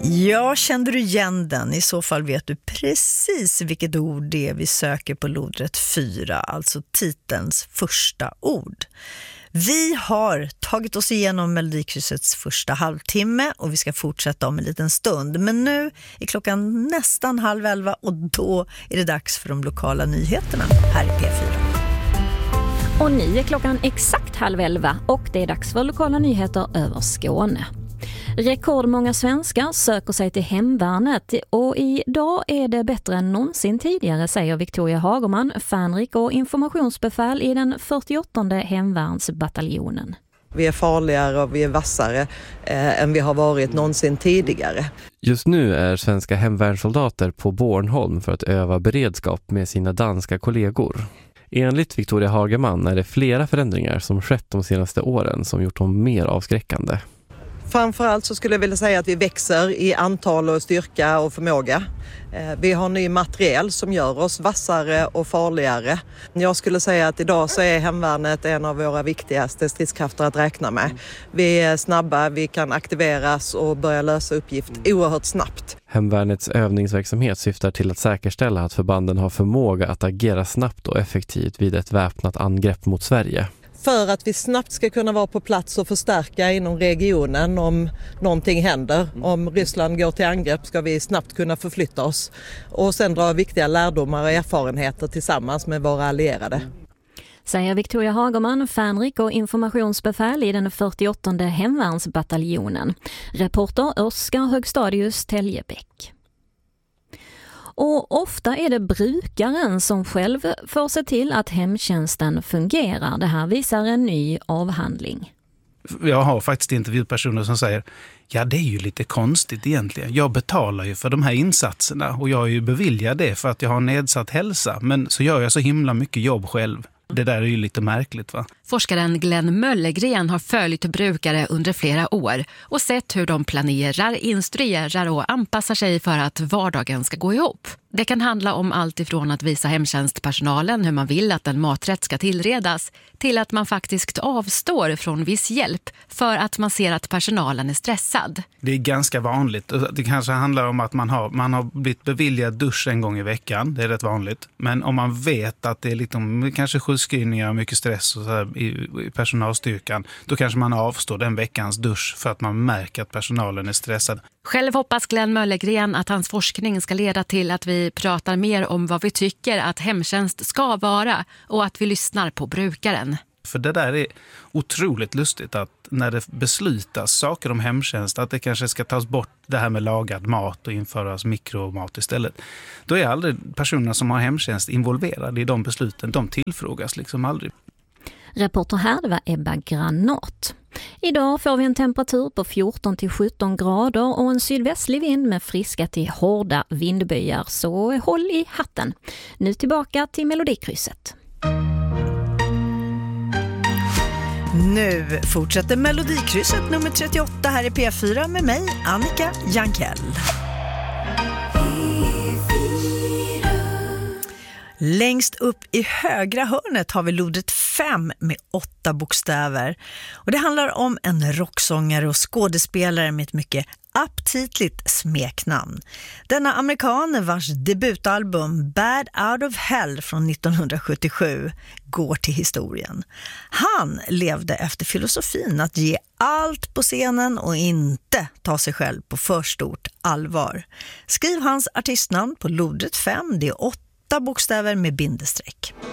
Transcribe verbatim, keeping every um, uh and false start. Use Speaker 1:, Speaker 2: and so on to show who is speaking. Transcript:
Speaker 1: Ja, kände du igen den? I så fall vet du precis vilket ord det är vi söker på lodrätt fyra, alltså titelns första ord. Vi har tagit oss igenom Melodikryssets första halvtimme och vi ska fortsätta om en liten stund. Men nu är klockan nästan halv elva och då är det dags för de lokala nyheterna här i P fyra.
Speaker 2: Och nu är klockan exakt halv elva och det är dags för lokala nyheter över Skåne. Rekordmånga svenskar söker sig till hemvärnet och idag är det bättre än någonsin tidigare, säger Victoria Hagerman, fanrik och informationsbefäl i den fyrtioåttonde hemvärnsbataljonen.
Speaker 3: Vi är farligare och vi är vassare eh, än vi har varit någonsin tidigare.
Speaker 4: Just nu är svenska hemvärnssoldater på Bornholm för att öva beredskap med sina danska kollegor. Enligt Victoria Hagerman är det flera förändringar som skett de senaste åren som gjort dem mer avskräckande.
Speaker 3: Framförallt så skulle jag vilja säga att vi växer i antal och styrka och förmåga. Vi har ny materiel som gör oss vassare och farligare. Jag skulle säga att idag så är hemvärnet en av våra viktigaste stridskrafter att räkna med. Vi är snabba, vi kan aktiveras och börja lösa uppgift oerhört snabbt.
Speaker 4: Hemvärnets övningsverksamhet syftar till att säkerställa att förbanden har förmåga att agera snabbt och effektivt vid ett väpnat angrepp mot Sverige.
Speaker 3: För att vi snabbt ska kunna vara på plats och förstärka inom regionen om någonting händer. Om Ryssland går till angrepp ska vi snabbt kunna förflytta oss. Och sen dra viktiga lärdomar och erfarenheter tillsammans med våra allierade.
Speaker 2: Säger Victoria Hagerman, fanrik och informationsbefäl i den fyrtioåttonde hemvärnsbataljonen. Reporter Oskar Högstadius, Täljebäck. Och ofta är det brukaren som själv får se till att hemtjänsten fungerar. Det här visar en ny avhandling.
Speaker 5: Jag har faktiskt intervjupersoner som säger, ja det är ju lite konstigt egentligen. Jag betalar ju för de här insatserna och jag är ju beviljad det för att jag har nedsatt hälsa. Men så gör jag så himla mycket jobb själv. Det där är ju lite märkligt, va?
Speaker 6: Forskaren Glenn Möllergren har följt brukare under flera år och sett hur de planerar, instruerar och anpassar sig för att vardagen ska gå ihop. Det kan handla om allt ifrån att visa hemtjänstpersonalen hur man vill att en maträtt ska tillredas till att man faktiskt avstår från viss hjälp för att man ser att personalen är stressad.
Speaker 5: Det är ganska vanligt. Det kanske handlar om att man har, man har blivit beviljad dusch en gång i veckan. Det är rätt vanligt. Men om man vet att det är liksom, kanske sjukskrivningar och mycket stress och så här i, i personalstyrkan, då kanske man avstår den veckans dusch för att man märker att personalen är stressad.
Speaker 6: Själv hoppas Glenn Möllergren att hans forskning ska leda till att vi pratar mer om vad vi tycker att hemtjänst ska vara och att vi lyssnar på brukaren.
Speaker 5: För det där är otroligt lustigt att när det beslutas saker om hemtjänst, att det kanske ska tas bort det här med lagad mat och införas mikromat istället. Då är aldrig personerna som har hemtjänst involverade i de besluten. De tillfrågas liksom aldrig.
Speaker 2: Reporter här, det var Ebba Granat. Idag får vi en temperatur på fjorton till sjutton grader och en sydvästlig vind med friska till hårda vindbyar, så håll i hatten. Nu tillbaka till Melodikrysset.
Speaker 1: Nu fortsätter Melodikrysset nummer trettioåtta här i P fyra med mig, Annika Jankell. Längst upp i högra hörnet har vi lodrätt fem med åtta bokstäver. Och det handlar om en rocksångare och skådespelare med ett mycket aptitligt smeknamn. Denna amerikan vars debutalbum Bad Out of Hell från nittonhundrasjuttiosju går till historien. Han levde efter filosofin att ge allt på scenen och inte ta sig själv på för stort allvar. Skriv hans artistnamn på lodrätt fem, det är åtta bokstäver med bindestreck.